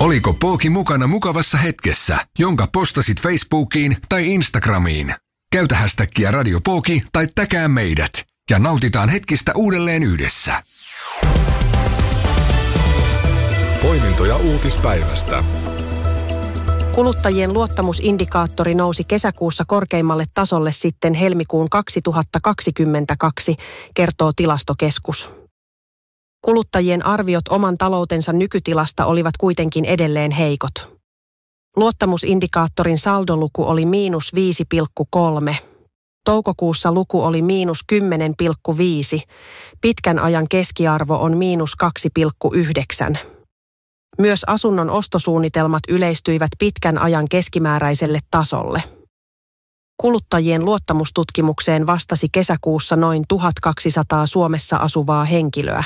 Oliko Pooki mukana mukavassa hetkessä, jonka postasit Facebookiin tai Instagramiin? Käytä hashtagia Radio Pooki tai tägää meidät ja nautitaan hetkistä uudelleen yhdessä. Poimintoja uutispäivästä. Kuluttajien luottamusindikaattori nousi kesäkuussa korkeimmalle tasolle sitten helmikuun 2022, kertoo Tilastokeskus. Kuluttajien arviot oman taloutensa nykytilasta olivat kuitenkin edelleen heikot. Luottamusindikaattorin saldoluku oli -5,3. Toukokuussa luku oli -10,5. Pitkän ajan keskiarvo on -2,9. Myös asunnon ostosuunnitelmat yleistyivät pitkän ajan keskimääräiselle tasolle. Kuluttajien luottamustutkimukseen vastasi kesäkuussa noin 1200 Suomessa asuvaa henkilöä.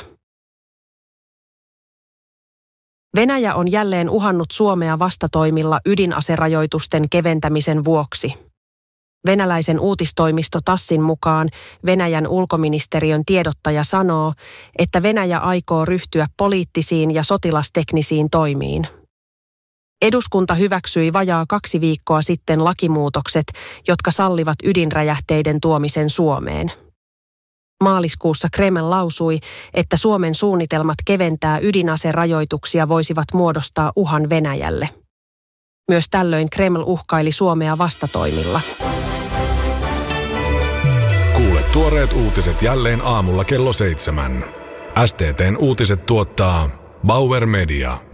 Venäjä on jälleen uhannut Suomea vastatoimilla ydinaserajoitusten keventämisen vuoksi. Venäläisen uutistoimisto TASSin mukaan Venäjän ulkoministeriön tiedottaja sanoo, että Venäjä aikoo ryhtyä poliittisiin ja sotilasteknisiin toimiin. Eduskunta hyväksyi vajaa 2 viikkoa sitten lakimuutokset, jotka sallivat ydinräjähteiden tuomisen Suomeen. Maaliskuussa Kreml lausui, että Suomen suunnitelmat keventää ydinaserajoituksia voisivat muodostaa uhan Venäjälle. Myös tällöin Kreml uhkaili Suomea vastatoimilla. Kuule tuoreet uutiset jälleen aamulla kello 7. STT:n uutiset tuottaa Bauer Media.